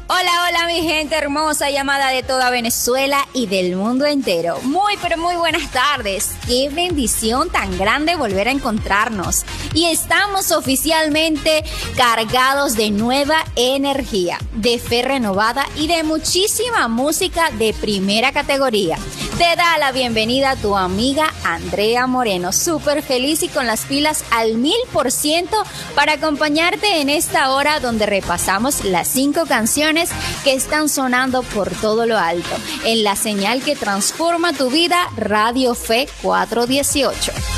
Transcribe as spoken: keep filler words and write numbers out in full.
Hola, hola mi gente hermosa, llamada de toda Venezuela y del mundo entero. Muy, pero muy buenas tardes. Qué bendición tan grande volver a encontrarnos. Y estamos oficialmente cargados de nueva energía, de fe renovada y de muchísima música de primera categoría. Te da la bienvenida tu amiga Andrea Moreno, súper feliz y con las pilas al mil por ciento para acompañarte en esta hora donde repasamos las cinco canciones que están sonando por todo lo alto en la señal que transforma tu vida, Radio Fe cuatrocientos dieciocho.